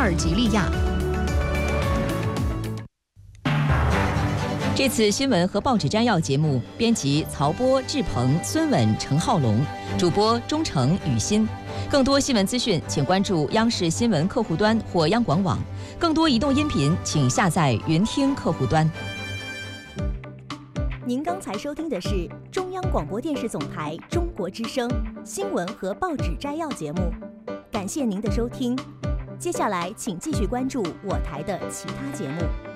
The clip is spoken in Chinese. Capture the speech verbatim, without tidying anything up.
尔及利亚。 这次新闻和报纸摘要节目，编辑曹波、志鹏、孙稳、陈浩龙，主播钟诚、雨欣。更多新闻资讯，请关注央视新闻客户端或央广网。更多移动音频，请下载云听客户端。 您刚才收听的是中央广播电视总台中国之声新闻和报纸摘要节目，感谢您的收听。接下来，请继续关注我台的其他节目。